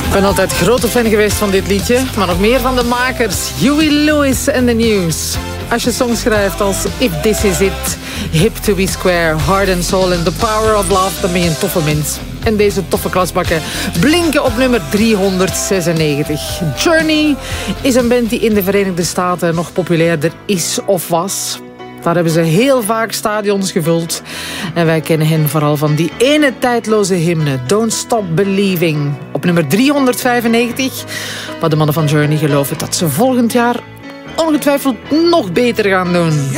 Ik ben altijd grote fan geweest van dit liedje, maar nog meer van de makers. Huey Lewis en The News. Als je songs schrijft als If This Is It, Hip to Be Square, Heart and Soul and The Power of Love, dan ben je een toffe mens. En deze toffe klasbakken blinken op nummer 396. Journey is een band die in de Verenigde Staten nog populairder is of was. Daar hebben ze heel vaak stadions gevuld. En wij kennen hen vooral van die ene tijdloze hymne, Don't Stop Believing. Op nummer 395. Maar de mannen van Journey geloven dat ze volgend jaar ongetwijfeld nog beter gaan doen.